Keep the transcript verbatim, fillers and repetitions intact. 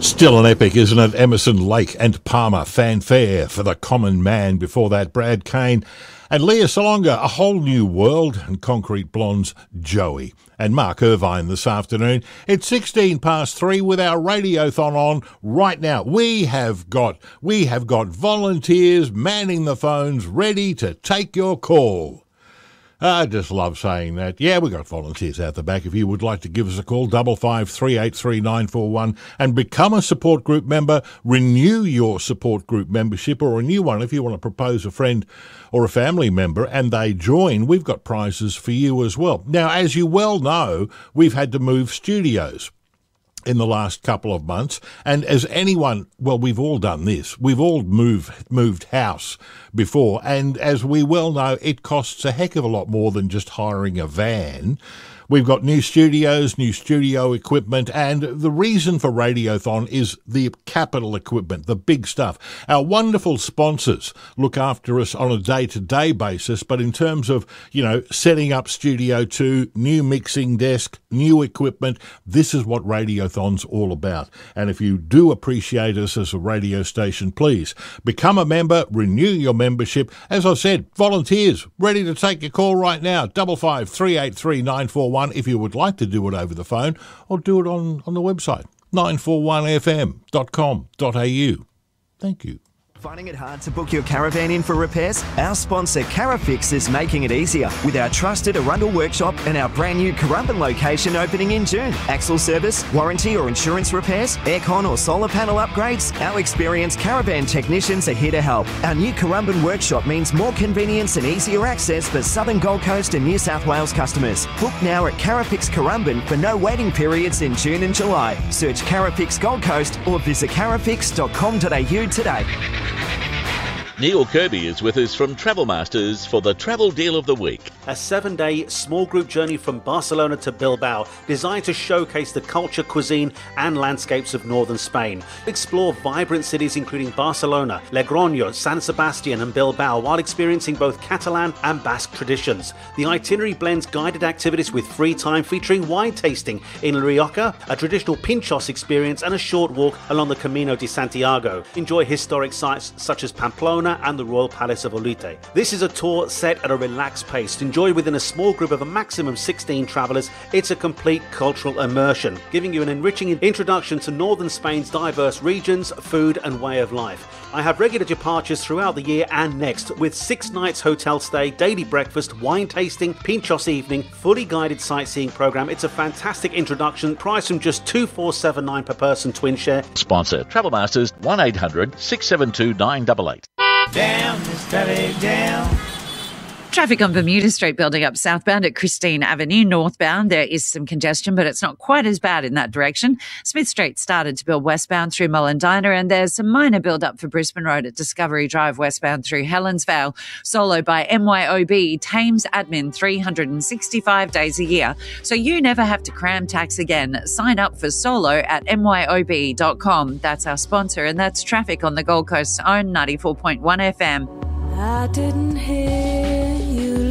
Still an epic, isn't it? Emerson, Lake and Palmer, Fanfare for the Common Man. Before that, Brad Kane and Leah Salonga, A Whole New World, and Concrete Blonde's Joey. And Mark Irvine this afternoon. It's sixteen past three with our Radiothon on right now. We have got, we have got volunteers manning the phones ready to take your call. I just love saying that. Yeah, we've got volunteers out the back. If you would like to give us a call, double five three eight three nine four one and become a support group member, renew your support group membership or a new one if you want to propose a friend or a family member and they join, we've got prizes for you as well. Now, as you well know, we've had to move studios in the last couple of months, and as anyone, well, we've all done this. We've all moved moved house before, and as we well know, it costs a heck of a lot more than just hiring a van. We've got new studios, new studio equipment, and the reason for Radiothon is the capital equipment, the big stuff. Our wonderful sponsors look after us on a day-to-day basis, but in terms of, you know, setting up Studio two, new mixing desk, new equipment, this is what Radiothon's all about. And if you do appreciate us as a radio station, please become a member, renew your membership. As I said, volunteers ready to take your call right now, double five three eight three nine four one. If you would like to do it over the phone, or do it on, on the website, nine four one f m dot com dot a u. Thank you. Finding it hard to book your caravan in for repairs? Our sponsor Carafix is making it easier with our trusted Arundel workshop and our brand new Currumbin location opening in June. Axle service, warranty or insurance repairs, aircon or solar panel upgrades, our experienced caravan technicians are here to help. Our new Currumbin workshop means more convenience and easier access for Southern Gold Coast and New South Wales customers. Book now at Carafix Currumbin for no waiting periods in June and July. Search Carafix Gold Coast or visit carafix dot com dot a u today. Neil Kirby is with us from Travel Masters for the Travel Deal of the Week. A seven-day small group journey from Barcelona to Bilbao, designed to showcase the culture, cuisine and landscapes of northern Spain. Explore vibrant cities including Barcelona, Logroño, San Sebastian and Bilbao while experiencing both Catalan and Basque traditions. The itinerary blends guided activities with free time featuring wine tasting in Rioja, a traditional pinchos experience and a short walk along the Camino de Santiago. Enjoy historic sites such as Pamplona and the Royal Palace of Olite. This is a tour set at a relaxed pace, enjoyed within a small group of a maximum sixteen travellers. It's a complete cultural immersion, giving you an enriching introduction to northern Spain's diverse regions, food and way of life. I have regular departures throughout the year and next, with six nights hotel stay, daily breakfast, wine tasting, pinchos evening, fully guided sightseeing program. It's a fantastic introduction, priced from just two thousand four hundred seventy-nine dollars per person twin share. Sponsor Travel Masters, one eight hundred six seven two nine eight eight. Down, steady down. Traffic on Bermuda Street building up southbound at Christine Avenue. Northbound, there is some congestion, but it's not quite as bad in that direction. Smith Street started to build westbound through Mullendina, and there's some minor build-up for Brisbane Road at Discovery Drive westbound through Helensvale. Solo by M Y O B, Thames admin three hundred sixty-five days a year, so you never have to cram tax again. Sign up for Solo at m y o b dot com. That's our sponsor, and that's traffic on the Gold Coast's own ninety-four point one F M. I didn't hear you